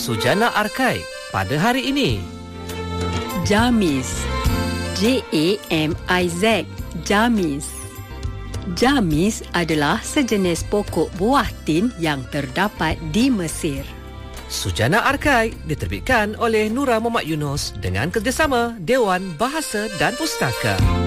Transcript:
Sujana Arkaik pada hari ini. Jamiz. Jamiz. Jamiz. Jamiz adalah sejenis pokok buah tin yang terdapat di Mesir. Sujana Arkaik diterbitkan oleh Nura Muhammad Yunus dengan kerjasama Dewan Bahasa dan Pustaka.